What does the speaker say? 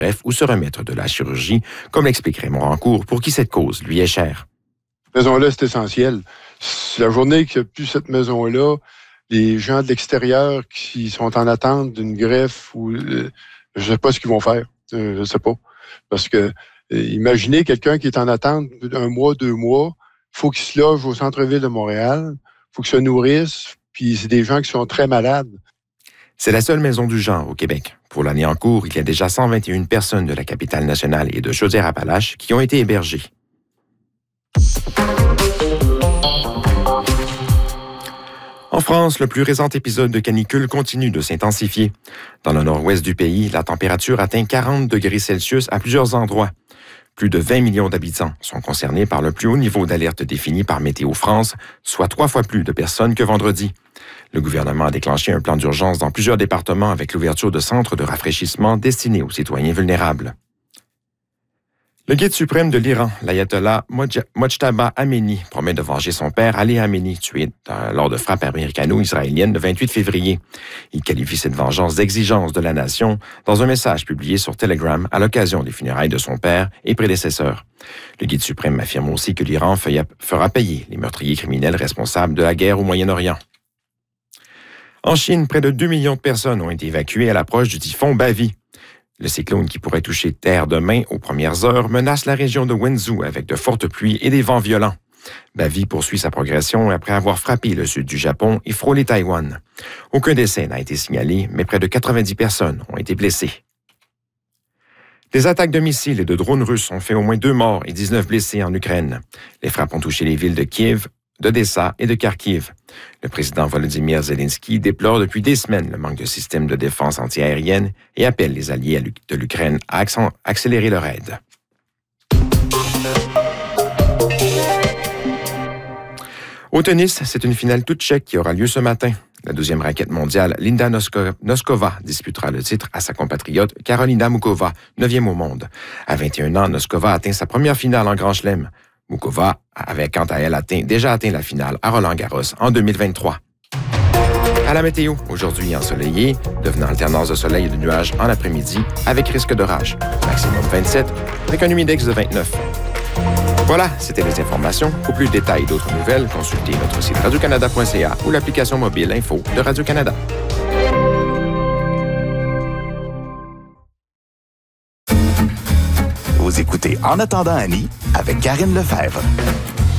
ou se remettre de la chirurgie, comme l'explique Raymond Rancourt, pour qui cette cause lui est chère. Cette maison-là, c'est essentiel. La journée qu'il n'y a plus cette maison-là, les gens de l'extérieur qui sont en attente d'une greffe ou je ne sais pas ce qu'ils vont faire. Je ne sais pas. Parce que imaginez quelqu'un qui est en attente 1 mois, 2 mois, il faut qu'il se loge au centre-ville de Montréal, il faut qu'il se nourrisse, puis c'est des gens qui sont très malades. C'est la seule maison du genre au Québec. Pour l'année en cours, il y a déjà 121 personnes de la capitale nationale et de Chaudière-Appalaches qui ont été hébergées. En France, le plus récent épisode de canicule continue de s'intensifier. Dans le nord-ouest du pays, la température atteint 40 degrés Celsius à plusieurs endroits. Plus de 20 millions d'habitants sont concernés par le plus haut niveau d'alerte défini par Météo France, soit 3 fois plus de personnes que vendredi. Le gouvernement a déclenché un plan d'urgence dans plusieurs départements avec l'ouverture de centres de rafraîchissement destinés aux citoyens vulnérables. Le guide suprême de l'Iran, l'ayatollah Mojtaba Ameni, promet de venger son père Ali Khamenei, tué lors de frappes américano-israéliennes le 28 février. Il qualifie cette vengeance d'exigence de la nation dans un message publié sur Telegram à l'occasion des funérailles de son père et prédécesseur. Le guide suprême affirme aussi que l'Iran fera payer les meurtriers criminels responsables de la guerre au Moyen-Orient. En Chine, près de 2 millions de personnes ont été évacuées à l'approche du typhon Bavi. Le cyclone qui pourrait toucher terre demain aux premières heures menace la région de Wenzhou avec de fortes pluies et des vents violents. Bavi poursuit sa progression après avoir frappé le sud du Japon et frôlé Taïwan. Aucun décès n'a été signalé, mais près de 90 personnes ont été blessées. Des attaques de missiles et de drones russes ont fait au moins 2 morts et 19 blessés en Ukraine. Les frappes ont touché les villes de Kiev, d'Odessa et de Kharkiv. Le président Volodymyr Zelensky déplore depuis des semaines le manque de systèmes de défense antiaérienne et appelle les alliés de l'Ukraine à accélérer leur aide. Au tennis, c'est une finale toute tchèque qui aura lieu ce matin. La 12e raquette mondiale, Linda Noskova, disputera le titre à sa compatriote Karolina Mukova, 9e au monde. À 21 ans, Noskova atteint sa première finale en Grand Chelem. Mukova avait quant à elle déjà atteint la finale à Roland-Garros en 2023. À la météo, aujourd'hui ensoleillé, devenant alternance de soleil et de nuages en après-midi avec risque d'orage. Maximum 27 avec un humidex de 29. Voilà, c'était les informations. Pour plus de détails et d'autres nouvelles, consultez notre site radiocanada.ca ou l'application mobile Info de Radio-Canada. Vous écoutez En attendant Annie avec Karine Lefebvre.